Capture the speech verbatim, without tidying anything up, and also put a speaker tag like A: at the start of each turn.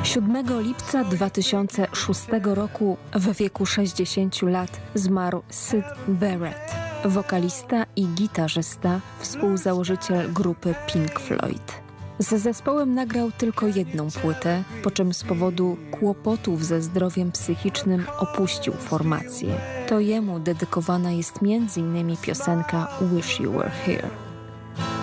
A: siódmego lipca dwa tysiące szóstego roku w wieku sześćdziesięciu lat zmarł Syd Barrett, wokalista i gitarzysta, współzałożyciel grupy Pink Floyd. Z zespołem nagrał tylko jedną płytę, po czym z powodu kłopotów ze zdrowiem psychicznym opuścił formację. To jemu dedykowana jest między innymi piosenka Wish You Were Here.